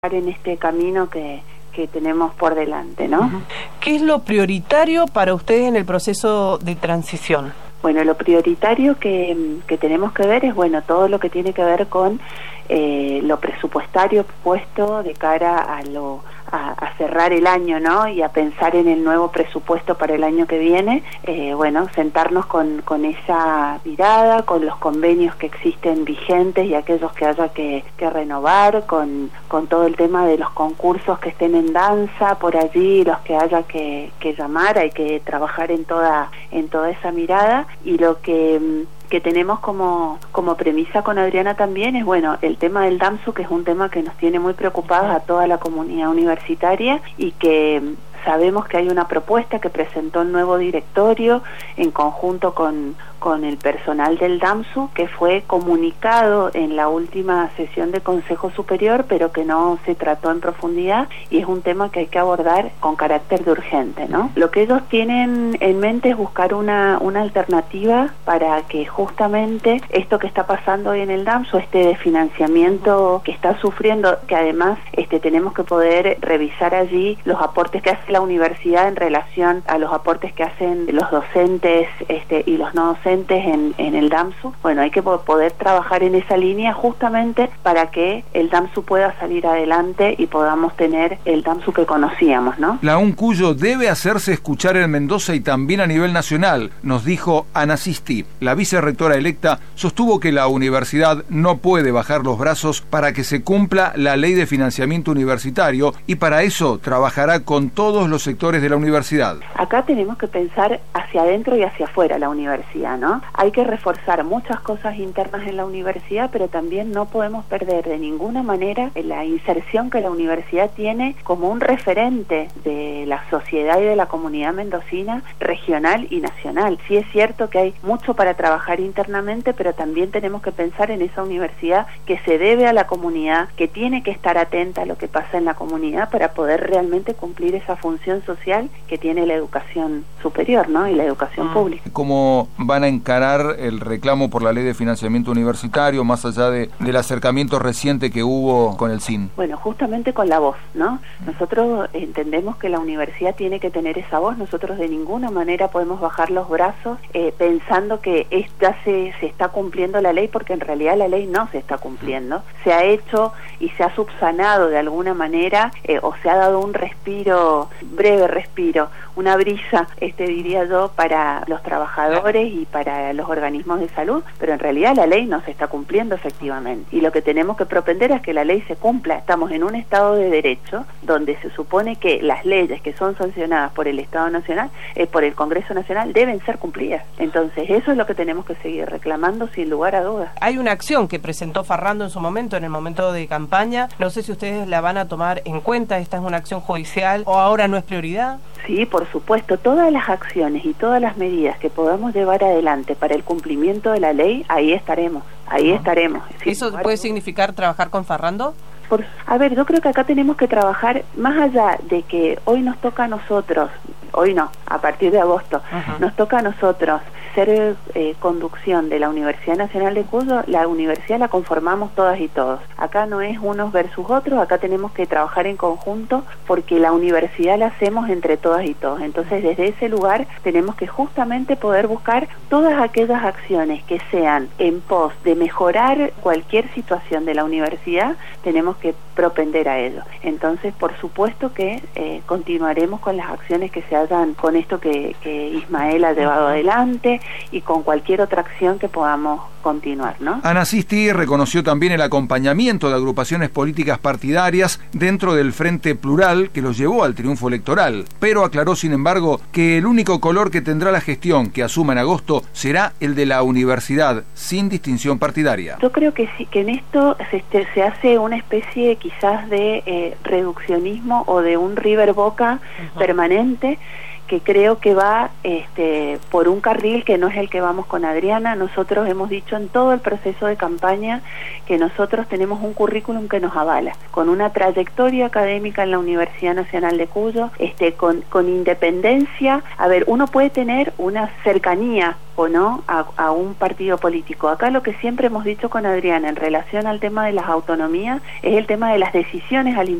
en este camino que tenemos por delante, ¿no? ¿Qué es lo prioritario para ustedes en el proceso de transición? Bueno, lo prioritario que tenemos que ver es, todo lo que tiene que ver con lo presupuestario puesto de cara a cerrar el año, ¿no? Y a pensar en el nuevo presupuesto para el año que viene. Sentarnos con esa mirada, con los convenios que existen vigentes y aquellos que haya que renovar, con todo el tema de los concursos que estén en danza por allí, los que haya que llamar. Hay que trabajar en toda esa mirada, y lo que tenemos como premisa con Adriana también es, el tema del DAMSU, que es un tema que nos tiene muy preocupados a toda la comunidad universitaria, y que sabemos que hay una propuesta que presentó el nuevo directorio en conjunto con el personal del DAMSU, que fue comunicado en la última sesión de Consejo Superior, pero que no se trató en profundidad, y es un tema que hay que abordar con carácter de urgente, ¿no? Lo que ellos tienen en mente es buscar una alternativa para que justamente esto que está pasando hoy en el DAMSU, este desfinanciamiento que está sufriendo, que además tenemos que poder revisar allí los aportes que hace la universidad en relación a los aportes que hacen los docentes y los no docentes en el DAMSU. Hay que poder trabajar en esa línea justamente para que el DAMSU pueda salir adelante y podamos tener el DAMSU que conocíamos, ¿no? La UNCUYO debe hacerse escuchar en Mendoza y también a nivel nacional, nos dijo Ana Sisti. La vicerrectora electa sostuvo que la universidad no puede bajar los brazos para que se cumpla la ley de financiamiento universitario, y para eso trabajará con todos los sectores de la universidad. Acá tenemos que pensar hacia adentro y hacia afuera la universidad, ¿no? Hay que reforzar muchas cosas internas en la universidad, pero también no podemos perder de ninguna manera la inserción que la universidad tiene como un referente de la sociedad y de la comunidad mendocina, regional y nacional. Sí es cierto que hay mucho para trabajar internamente, pero también tenemos que pensar en esa universidad que se debe a la comunidad, que tiene que estar atenta a lo que pasa en la comunidad para poder realmente cumplir esa función social que tiene la educación superior, ¿no? Y la educación pública. ¿Cómo van a encarar el reclamo por la ley de financiamiento universitario, más allá del acercamiento reciente que hubo con el SIN? Justamente con la voz, ¿no? Nosotros entendemos que la universidad tiene que tener esa voz. Nosotros de ninguna manera podemos bajar los brazos pensando que se está cumpliendo la ley, porque en realidad la ley no se está cumpliendo. Se ha hecho y se ha subsanado de alguna manera, o se ha dado un breve respiro, una brisa, diría yo, para los trabajadores y para los organismos de salud, pero en realidad la ley no se está cumpliendo efectivamente, y lo que tenemos que propender es que la ley se cumpla. Estamos en un Estado de Derecho donde se supone que las leyes que son sancionadas por el Estado Nacional, por el Congreso Nacional, deben ser cumplidas. Entonces eso es lo que tenemos que seguir reclamando sin lugar a dudas. Hay una acción que presentó Farrando en su momento, en el momento de campaña. No sé si ustedes la van a tomar en cuenta. ¿Esta es una acción judicial o ahora no es prioridad? Sí, por supuesto. Todas las acciones y todas las medidas que podamos llevar adelante para el cumplimiento de la ley, ahí estaremos. Estaremos. ¿Eso puede significar trabajar con Farrando? Yo creo que acá tenemos que trabajar más allá de que hoy nos toca a nosotros, hoy no, a partir de agosto, nos toca a nosotros ser conducción de la Universidad Nacional de Cuyo. La universidad la conformamos todas y todos. Acá no es unos versus otros, acá tenemos que trabajar en conjunto, porque la universidad la hacemos entre todas y todos. Entonces, desde ese lugar tenemos que justamente poder buscar todas aquellas acciones que sean en pos de mejorar cualquier situación de la universidad. Tenemos que propender a ello. Entonces, por supuesto que continuaremos con las acciones que se hagan, con esto que Ismael ha llevado adelante, y con cualquier otra acción que podamos continuar, ¿no? Ana Sisti reconoció también el acompañamiento de agrupaciones políticas partidarias dentro del Frente Plural que los llevó al triunfo electoral, pero aclaró, sin embargo, que el único color que tendrá la gestión que asuma en agosto será el de la universidad, sin distinción partidaria. Yo creo que sí, que en esto se hace una especie quizás de reduccionismo o de un River Boca permanente, que creo que va por un carril que no es el que vamos con Adriana. Nosotros hemos dicho en todo el proceso de campaña que nosotros tenemos un currículum que nos avala, con una trayectoria académica en la Universidad Nacional de Cuyo, con independencia. A ver, uno puede tener una cercanía o no a un partido político. Acá lo que siempre hemos dicho con Adriana en relación al tema de las autonomías es el tema de las decisiones al